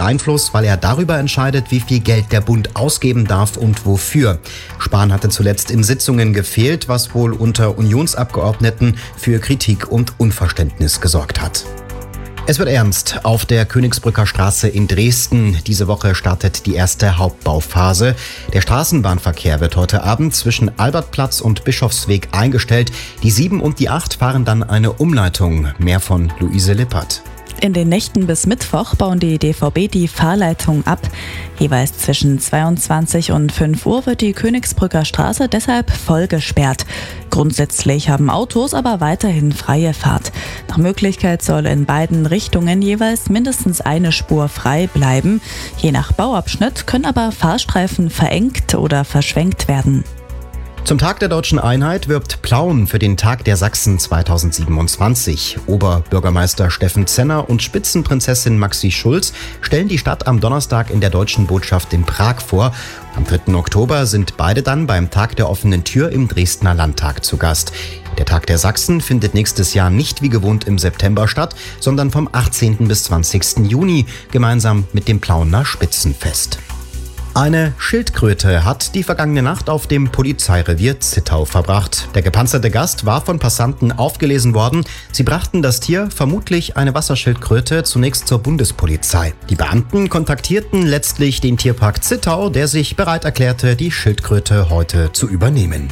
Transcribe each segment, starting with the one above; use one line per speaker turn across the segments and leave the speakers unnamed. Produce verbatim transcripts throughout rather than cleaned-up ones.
Einfluss, weil er darüber entscheidet, wie viel Geld der Bund ausgeben darf und wofür. Spahn hatte zuletzt in Sitzungen gefehlt, was wohl unter Unionsabgeordneten für Kritik und Unverständnis gesorgt hat. Es wird ernst. Auf der Königsbrücker Straße in Dresden. Diese Woche startet die erste Hauptbauphase. Der Straßenbahnverkehr wird heute Abend zwischen Albertplatz und Bischofsweg eingestellt. Die sieben und die acht fahren dann eine Umleitung. Mehr von Luise Lippert.
In den Nächten bis Mittwoch bauen die D V B die Fahrleitung ab. Jeweils zwischen zweiundzwanzig und fünf Uhr wird die Königsbrücker Straße deshalb voll gesperrt. Grundsätzlich haben Autos aber weiterhin freie Fahrt. Nach Möglichkeit soll in beiden Richtungen jeweils mindestens eine Spur frei bleiben. Je nach Bauabschnitt können aber Fahrstreifen verengt oder verschwenkt werden.
Zum Tag der Deutschen Einheit wirbt Plauen für den Tag der Sachsen zweitausendsiebenundzwanzig. Oberbürgermeister Steffen Zenner und Spitzenprinzessin Maxi Schulz stellen die Stadt am Donnerstag in der Deutschen Botschaft in Prag vor. Am dritten Oktober sind beide dann beim Tag der offenen Tür im Dresdner Landtag zu Gast. Der Tag der Sachsen findet nächstes Jahr nicht wie gewohnt im September statt, sondern vom achtzehnten bis zwanzigsten Juni, gemeinsam mit dem Plauener Spitzenfest. Eine Schildkröte hat die vergangene Nacht auf dem Polizeirevier Zittau verbracht. Der gepanzerte Gast war von Passanten aufgelesen worden. Sie brachten das Tier, vermutlich eine Wasserschildkröte, zunächst zur Bundespolizei. Die Beamten kontaktierten letztlich den Tierpark Zittau, der sich bereit erklärte, die Schildkröte heute zu übernehmen.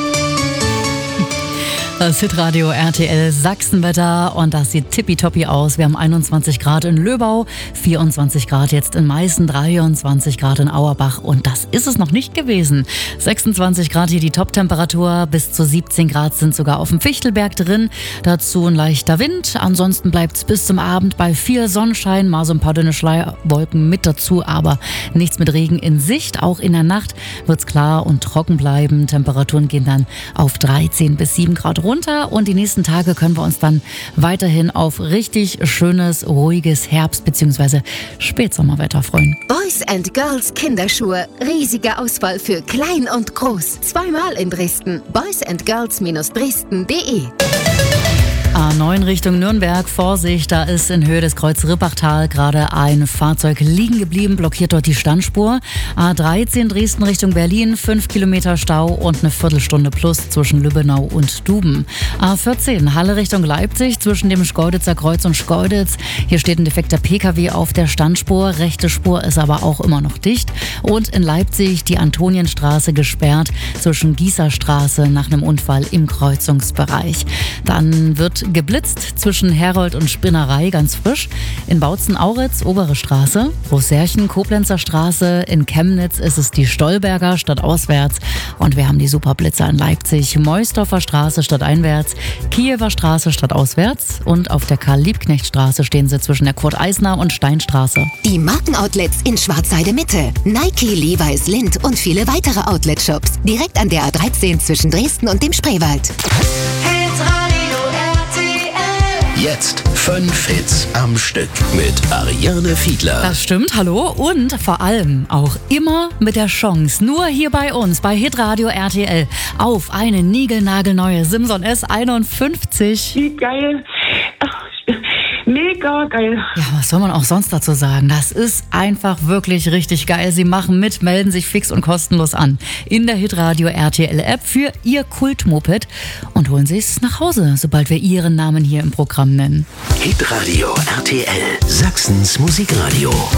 Das Hitradio R T L Sachsenwetter und das sieht tippitoppi aus. Wir haben einundzwanzig Grad in Löbau, vierundzwanzig Grad jetzt in Meißen, dreiundzwanzig Grad in Auerbach und das ist es noch nicht gewesen. sechsundzwanzig Grad hier die Toptemperatur, bis zu siebzehn Grad sind sogar auf dem Fichtelberg drin. Dazu ein leichter Wind, ansonsten bleibt es bis zum Abend bei viel Sonnenschein, mal so ein paar dünne Schleierwolken mit dazu, aber nichts mit Regen in Sicht. Auch in der Nacht wird es klar und trocken bleiben. Temperaturen gehen dann auf dreizehn bis sieben Grad runter und die nächsten Tage können wir uns dann weiterhin auf richtig schönes, ruhiges Herbst- bzw. Spätsommerwetter freuen.
Boys and Girls Kinderschuhe. Riesige Auswahl für klein und groß. Zweimal in Dresden. boys and girls Bindestrich dresden punkt de
A neun Richtung Nürnberg, Vorsicht, da ist in Höhe des Kreuz-Rippachtal gerade ein Fahrzeug liegen geblieben, blockiert dort die Standspur. A dreizehn Dresden Richtung Berlin, fünf Kilometer Stau und eine Viertelstunde plus zwischen Lübbenau und Duben. A vierzehn Halle Richtung Leipzig zwischen dem Schkeuditzer Kreuz und Schkeuditz. Hier steht ein defekter Pkw auf der Standspur, rechte Spur ist aber auch immer noch dicht. Und in Leipzig die Antonienstraße gesperrt zwischen Gießerstraße nach einem Unfall im Kreuzungsbereich. Dann wird geblitzt zwischen Herold und Spinnerei, ganz frisch. In Bautzen-Auritz, Obere Straße. Großsärchen, Koblenzer Straße. In Chemnitz ist es die Stolberger stadtauswärts. Und wir haben die Superblitzer in Leipzig. Meusdorfer Straße stadteinwärts. Kiewer Straße stadtauswärts. Und auf der Karl-Liebknecht-Straße stehen sie zwischen der Kurt-Eisner und Steinstraße.
Die Markenoutlets in Schwarzheide Mitte. Nike, Levi's, Lindt und viele weitere Outlet-Shops. Direkt an der A dreizehn zwischen Dresden und dem Spreewald.
Jetzt fünf Hits am Stück mit Ariane Fiedler.
Das stimmt, hallo. Und vor allem auch immer mit der Chance, nur hier bei uns, bei Hitradio R T L, auf eine niegelnagelneue Simson S einundfünfzig.
Wie geil. Ach, mega geil.
Ja, was soll man auch sonst dazu sagen? Das ist einfach wirklich richtig geil. Sie machen mit, melden sich fix und kostenlos an in der Hitradio R T L App für Ihr Kultmoped und holen Sie es nach Hause, sobald wir Ihren Namen hier im Programm nennen.
Hitradio R T L, Sachsens Musikradio.